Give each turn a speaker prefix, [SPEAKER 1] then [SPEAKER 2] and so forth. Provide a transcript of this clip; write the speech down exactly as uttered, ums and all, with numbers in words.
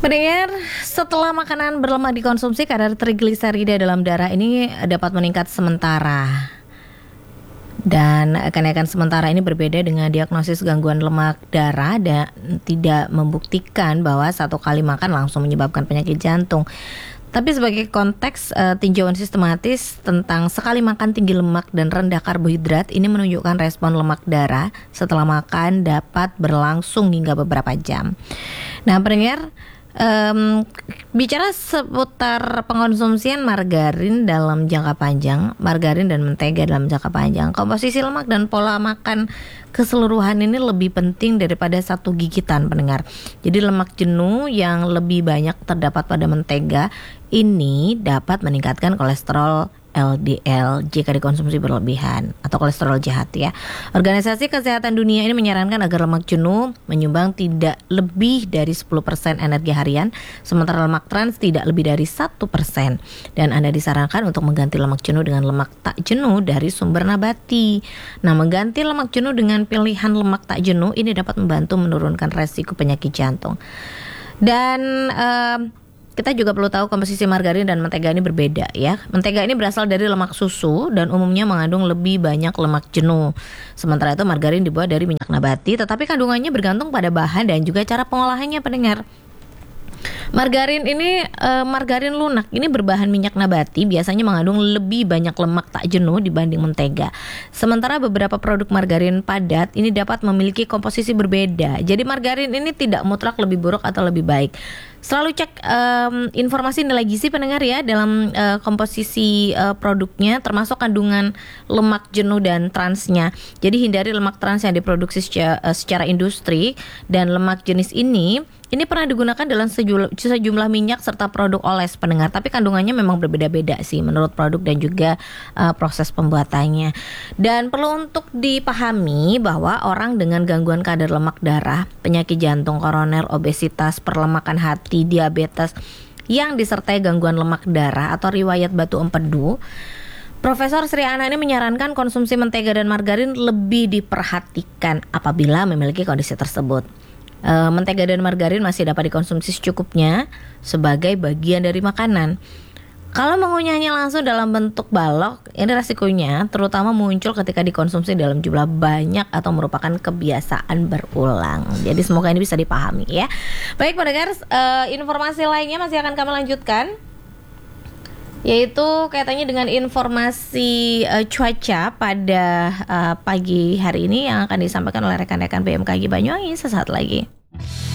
[SPEAKER 1] Pendengar, setelah makanan berlemak dikonsumsi, kadar trigliserida dalam darah ini dapat meningkat sementara. Dan kenaikan sementara ini berbeda dengan diagnosis gangguan lemak darah dan tidak membuktikan bahwa satu kali makan langsung menyebabkan penyakit jantung. Tapi sebagai konteks, uh, tinjauan sistematis tentang sekali makan tinggi lemak dan rendah karbohidrat ini menunjukkan respon lemak darah setelah makan dapat berlangsung hingga beberapa jam. Nah, pendengar, Um, bicara seputar pengonsumsian margarin dalam jangka panjang, margarin dan mentega dalam jangka panjang, komposisi lemak dan pola makan keseluruhan ini lebih penting daripada satu gigitan, pendengar. Jadi lemak jenuh yang lebih banyak terdapat pada mentega ini dapat meningkatkan kolesterol L D L jika dikonsumsi berlebihan atau kolesterol jahat ya. Organisasi Kesehatan Dunia ini menyarankan agar lemak jenuh menyumbang tidak lebih dari sepuluh persen energi harian, sementara lemak trans tidak lebih dari satu persen. Dan Anda disarankan untuk mengganti lemak jenuh dengan lemak tak jenuh dari sumber nabati. Nah, mengganti lemak jenuh dengan pilihan lemak tak jenuh ini dapat membantu menurunkan resiko penyakit jantung. Dan uh, kita juga perlu tahu komposisi margarin dan mentega ini berbeda ya. Mentega ini berasal dari lemak susu dan umumnya mengandung lebih banyak lemak jenuh. Sementara itu margarin dibuat dari minyak nabati, tetapi kandungannya bergantung pada bahan dan juga cara pengolahannya, pendengar. Margarin ini uh, margarin lunak ini berbahan minyak nabati, biasanya mengandung lebih banyak lemak tak jenuh dibanding mentega. Sementara beberapa produk margarin padat ini dapat memiliki komposisi berbeda. Jadi margarin ini tidak mutlak lebih buruk atau lebih baik. Selalu cek um, informasi nilai gizi, pendengar ya, dalam uh, komposisi uh, produknya, termasuk kandungan lemak jenuh dan transnya. Jadi hindari lemak trans yang diproduksi secara, uh, secara industri, dan lemak jenis ini Ini pernah digunakan dalam sejumlah, sejumlah minyak serta produk oles, pendengar. Tapi kandungannya memang berbeda-beda sih menurut produk dan juga uh, proses pembuatannya. Dan perlu untuk dipahami bahwa orang dengan gangguan kadar lemak darah, penyakit jantung koroner, obesitas, perlemakan hati, diabetes yang disertai gangguan lemak darah atau riwayat batu empedu, Profesor Sri Ana ini menyarankan konsumsi mentega dan margarin lebih diperhatikan apabila memiliki kondisi tersebut. Uh, mentega dan margarin masih dapat dikonsumsi secukupnya sebagai bagian dari makanan. Kalau mengunyahnya langsung dalam bentuk balok, ini resikonya terutama muncul ketika dikonsumsi dalam jumlah banyak atau merupakan kebiasaan berulang. Jadi semoga ini bisa dipahami ya. Baik pendengar, uh, informasi lainnya masih akan kami lanjutkan, yaitu kaitannya dengan informasi uh, cuaca pada uh, pagi hari ini yang akan disampaikan oleh rekan-rekan B M K G Banyuwangi sesaat lagi.